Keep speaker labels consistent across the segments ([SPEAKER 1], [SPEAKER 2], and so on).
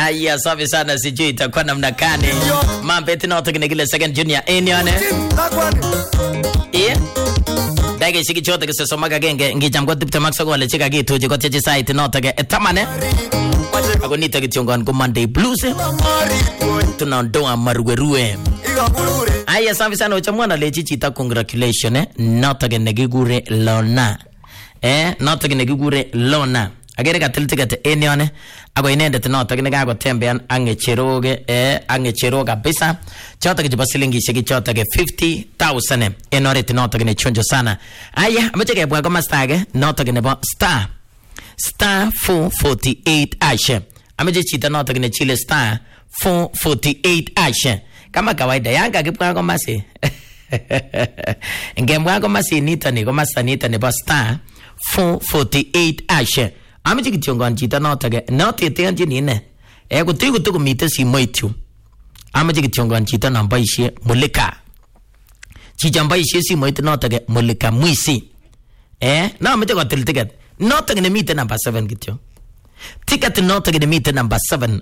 [SPEAKER 1] Aya, safi sana, sijui itakuwa namna gani. Mambeti na otokine kile second junior enione. Dage shiki chote ke somaga genge ngijam kwa dipte maksa kwa lechika gitu je kwa cheche site na otoke etamane. Ako nita kichongan ko Monday Blues. Tunaondoa maruerue. Aya, safi sana, uchamwana lechi chita congratulation notoke negigure Lona. Notoke negigure Lona. Agere ka tiltikete enione ako inendet notok ne kagotembean angecheroge angecheroga kabisa chotok chebo silingishek chotok 50,000 en oret notok ne chonjo sana. Aya, ameche kebwa komasta age notok nebo star 448 ashe. Ameche chito notok ne chile star 448 ashe. Kama kawaida yanga kibwa komasi ngemwa komasi nitani komasta nitani nebo star 448 ashe. Amiche kitiongon chito notoke noteteanjin ine kutuku komite simoit yu. Amiche kitiongon chito non boisie mulika. Chicho boisie simoit notoke mulika mwisi. No amiche kotil ticket notoke nemite number 7 kityo. Ticket notoke nemite number 7.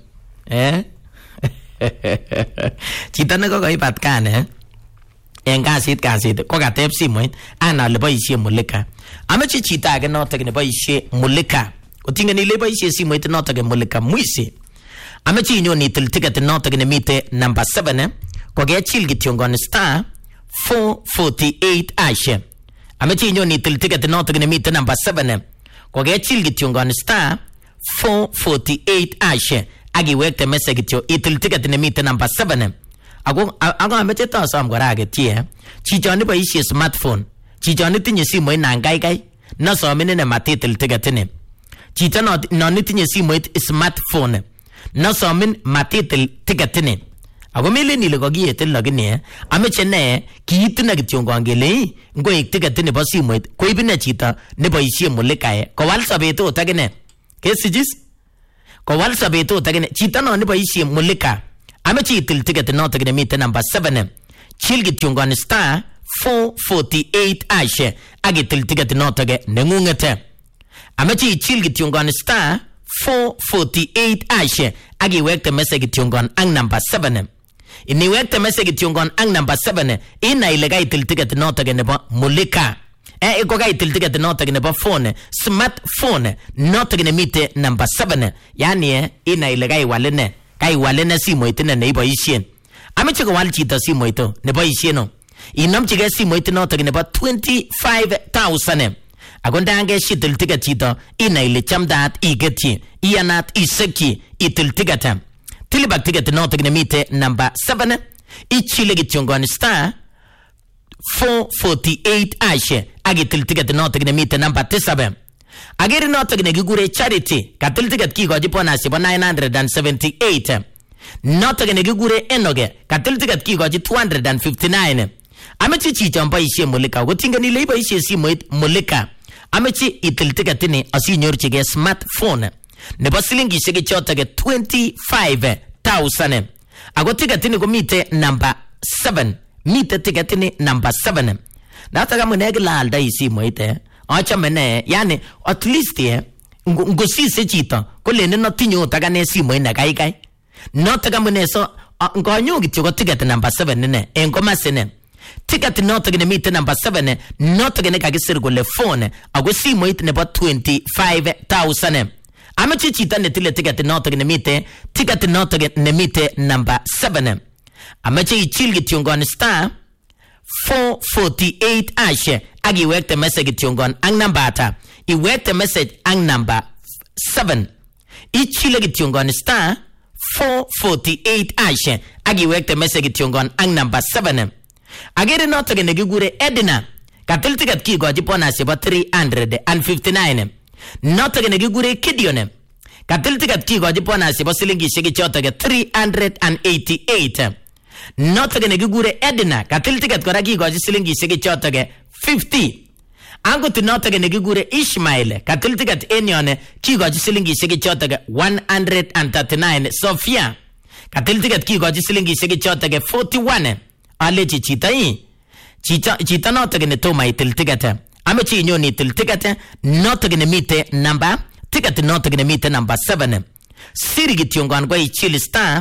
[SPEAKER 1] Chito ne kokoibat kane en kasit ko katep simoit ana le boisie mulika. Amiche chito age notoke ne boisie mulika. Utingeni le boisie simoit notoke mulika mwisi. Amechi inyo nitil ticket notoke nemite number 7 ko kechil kitiongon star 448 ashe. Amechi inyo nitil ticket notoke nemite number 7 ko kechil kitiongon star 448 ashe. Agi wekte message kityo itil ticket nemite number 7. Ako ameche tasom kora agetie. Chichoni boisie smartphone. Chichoni tinye simoit nan kaikai. Nasomine ne matitil ticket ni. Chito no nitinye simoit smartphone nasomin matitil ticket ni. Ako mele nile kokiyetil lakini ameche ne kiitune kitiongon kele ngoik ticket ni bo simoit koibine chito ne boisie mulika kowal sobet ot akine. Kesijis kowal sobet ot akine chito no ne boisie mulika. Ameche itil ticket notok nemite number 7. Chil kitiongon star 448 ashe akitil ticket notok nengungete. Ameche ichil kitiongon star 448 ashe akiwekte message kitiongon ang number 7. Iniwekte message kitiongon ang number 7 ina ile kaitil ticket notok nebo mulika. Iko kaitil ticket notok nebo phone smartphone notok nemite number 7. Yani ina ile kaiwalene simoit ne iboisien. Ameche kowal chito simoit neboisien no. Inomchige simoit notok nebo 25,000. Akondange shitil ticket chito ina ile chamdat igetchi iyanat isekchi itil ticket. Tilibak ticket notok nemite number 7 ichile kitiongon star 448 ashe agitil ticket notok nemite number 7. Ageri notok negigure Charity katil ticket kikochi bonus chebo 978. Notok negigure Enoge katil ticket kikochi 259. Ameche chichon boisie mulika kotingeni le boisie simoit mulika. Ameche itil ticket ni asinyorchige smartphone nebo silingishek chotok 25,000. Ako ticket ni komite number 7. Mite ticket ni number 7. Nataka mwenegi lalda simoit achame ne yani at least ngosise chito kolene notinyo otagane simoit ne kaikai. Notaka mwene so ngonyo kityo ko ticket number 7 ne en komasene. Ticket notok nemite number 7 notok ne kakisir kole phone ako simoit nebo 25,000. Ameche chito netile ticket notok nemite number 7. Ameche ichil kitiongon star 448 ashe akiwekte message kitiongon ang number ata. Iwekte message ang number 7. Ichile kitiongon star 448 ashe akiwekte message kitiongon ang number 7. Agere notok negigure Edina katil ticket kikochi bonus chebo 359. Notok negigure Kidion katil ticket kikochi bonus chebo silingishek chotok 388. Notok negigure Edina katil ticket kora kikochi silingishek chotok 50. Angot notok negigure Ishmael katil ticket enyone kikochi silingishek chotok 139. Sofia katil ticket kikochi silingishek chotok 41. Alechi chita notok ne toma itil ticket. Amechi inyo ni itil ticket notok ne mite number ticket notok ne mite number 7. siri kityongon ko ichil star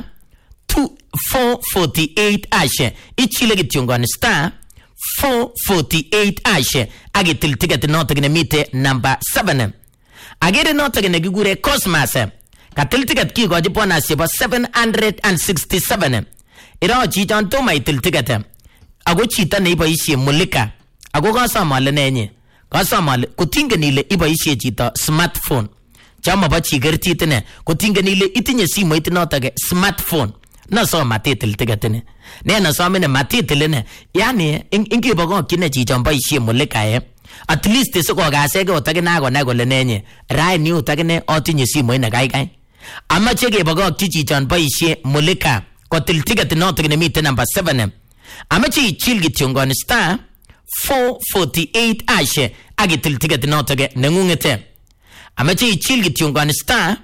[SPEAKER 1] 448 ashe ichile kityongon star 448 ashe agitil ticket notok ne mite number 7 agere notok ne gigure Cosmas katil ticket kigoji bonus chebo 767 iro chichon toma itil ticket ago chito ne iboisie mulika ago kasomale nenye kasomale kotingen ile iboisie chito smartphone chama ba chigertit ne kotingen ile itinye simoit notok smartphone na so matitil ticket ne na so mene matitil ne yani ingiboko kine chichon boisie mulika at least so ko gasege otagina go na gole nenye rai ni otagine otinye simoit ne gaigai amache geboko chichon boisie mulika kotil ticket notok ne mite number 7 amache ichil kityongon star 448 ashe agitil ticket notok ne ngungete amache ichil kityongon star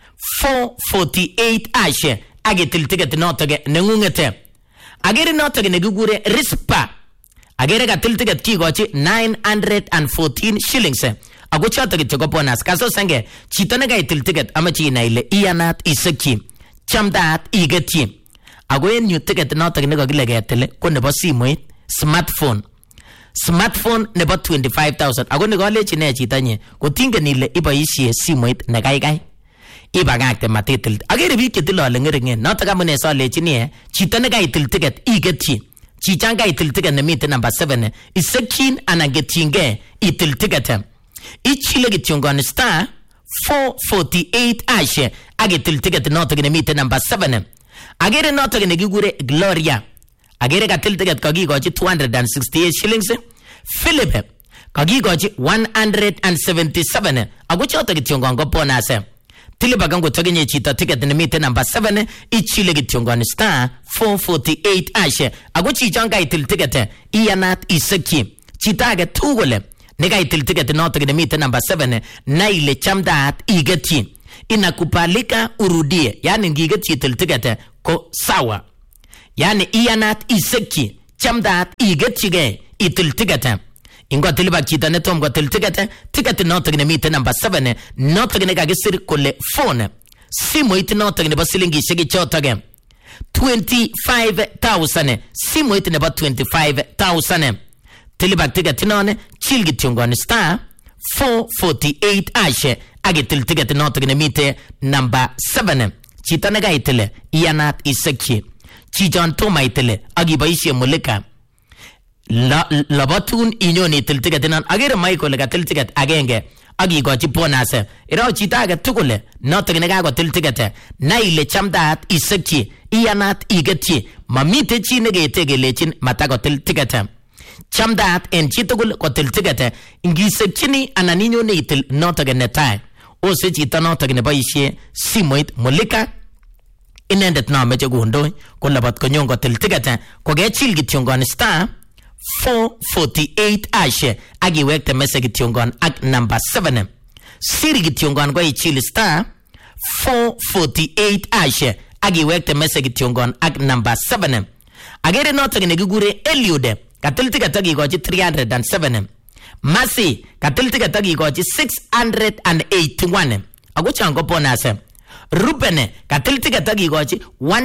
[SPEAKER 1] 448 ashe agitil ticket notok ne ngungete agere notok ne gigure Rispa agere katil ticket kigochi 914 shillings ago chotok kityo ko bonus kaso sange chito ne kaitil ticket amache ina ile iyanat iseki chamdat igetyi ago en new ticket notok ne kokile ketil ko nebo simoit smartphone nebo 25000 ago ne kolechi ne chito nye kotingen ile iboisie simoit ne gaigai ibagakte matitil agere biik chetilole ngeringen notok amune solechini chito ne kaitil ticket igetyi chichan kaitil ticket ne mite number 7 isekyin anan getyinge itil ticket ichile kityongon star 448 ashe agitil ticket notok ne mite number 7 agere notok ne kigure Gloria agere katil ticket kagigochi 268 shillings Philip kagigochi 177 ago chotok kityongon ko bonus tilibagan ko togenye chito ticket ne mite number 7 ichile kityongon star 448 ashe ago chichon kaitil ticket iyanat iseki chito age tugul ne kaitil ticket notok ne mite number 7 na ile chamdat igetyi inakubalika urudie yani ngigetyi itil ticket ko sawa yani iyanat iseki chamdat igetyige itil ticket ingo tilibak chito ne tom ko til ticket notok ne mite number 7 notok ne kagisir kole phone simoit notok nebo silingishek chotok 25000 simoit nebo 25000 tilibak ticket none chil kityongon star 448 ashe agitil ticket notok ne mite number 7 chito ne kaitile iyanat iseki chichon toma itile agiboisie mulika labatun inyoni itil ticket nan agere Michael katil ticket agenge agigochi bonus iro chito age tugul notok ne kagotil ticket na ile chamdat iseki iyanat igetyi mamite chi ne getegelechin matakotil ticket chamdat en chi tugul kotil ticket ingisekchini anan inyoni itil notok ne tai ose chito notok ne boisie simoit mulika inendet na meche kondoi ko labat konyon kotil ticket ko gechil kityongon star 448 ashe agiwekte message kityongon ak number 7 siri kityongon ko ichil star 448 ashe agiwekte message kityongon ak number 7 agere notok ne kigure Eliud katil ticket agigochi 307 Masi katil ticket agigochi 681 ago chango bonus Ruben katil ticket agigochi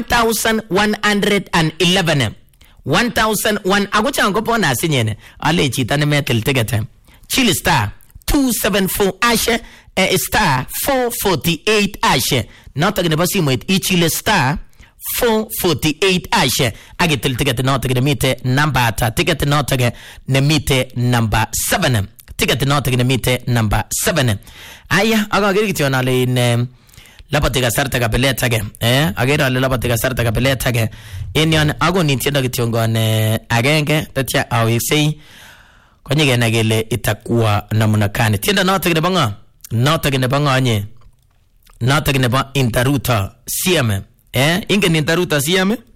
[SPEAKER 1] 1111 1001 ago chango bonus nyene ale chita ne metil ticket chili star 274 ashe star 448 ashe notok ne basimoit ichile star 448 ashe agitil ticket notok ne mite number ta ticket notok ne mite number 7 ticket notok ne mite number 7 aya aga geri kityon ale in lapatika sarta kapeletake agera ale lapatika sarta kapeletake enyon ago nitiendo kityongon agenge tatya awisei konyigena gele itakuwa namna gani tienda notok ne bango notok ne bango nye notok ne ba Intaruta CM ingen Intaruta CM